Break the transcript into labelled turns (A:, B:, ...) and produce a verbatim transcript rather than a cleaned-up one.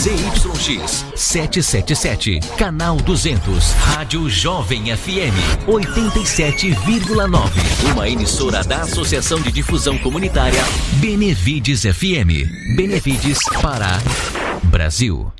A: Z Y X setecentos e setenta e sete, canal duzentos, Rádio Jovem F M oitenta e sete vírgula nove, uma emissora da Associação de Difusão Comunitária Benevides F M. Benevides, Pará, Brasil.